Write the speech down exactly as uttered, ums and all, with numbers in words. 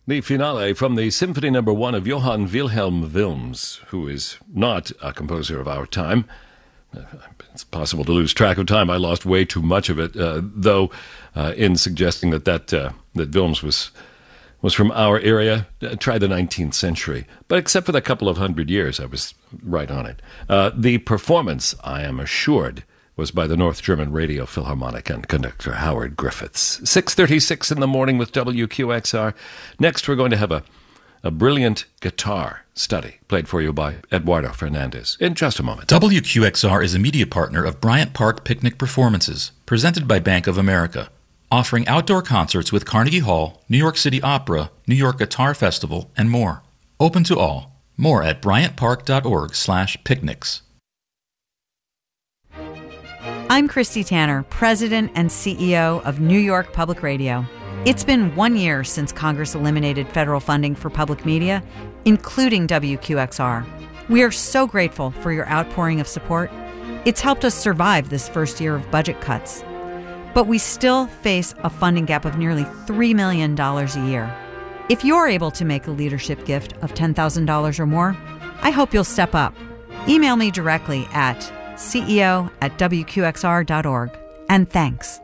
The finale from the Symphony Number One of Johann Wilhelm Wilms, who is not a composer of our time. It's possible to lose track of time. I lost way too much of it, uh, though, uh, in suggesting that that, uh, that Wilms was was from our area. Uh, try the nineteenth century. But except for the couple of hundred years, I was right on it. Uh, the performance, I am assured, was by the North German Radio Philharmonic and conductor Howard Griffiths. six thirty-six in the morning with W Q X R. Next, we're going to have a, a brilliant guitar study played for you by Eduardo Fernandez in just a moment. W Q X R is a media partner of Bryant Park Picnic Performances, presented by Bank of America, offering outdoor concerts with Carnegie Hall, New York City Opera, New York Guitar Festival, and more. Open to all. More at bryantpark.org slash picnics. I'm Christy Tanner, President and C E O of New York Public Radio. It's been one year since Congress eliminated federal funding for public media, including W Q X R. We are so grateful for your outpouring of support. It's helped us survive this first year of budget cuts. But we still face a funding gap of nearly three million dollars a year. If you're able to make a leadership gift of ten thousand dollars or more, I hope you'll step up. Email me directly at C E O at W Q X R dot org. And thanks.